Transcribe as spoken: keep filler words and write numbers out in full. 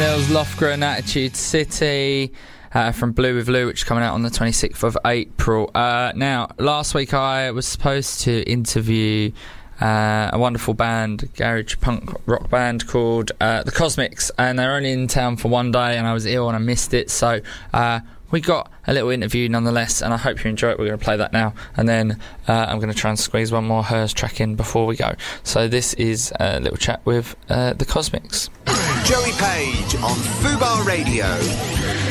Nils Lofgren, Attitude City, uh, from Blue with Lou, which is coming out on the twenty-sixth of April. Uh, now, last week I was supposed to interview uh, a wonderful band, garage punk rock band called uh, The Cosmics, and they're only in town for one day, and I was ill and I missed it, so uh, we got a little interview nonetheless, and I hope you enjoy it. We're going to play that now, and then uh, I'm going to try and squeeze one more Hers track in before we go. So this is a little chat with uh, The Cosmics. Joey Page on Fubar Radio.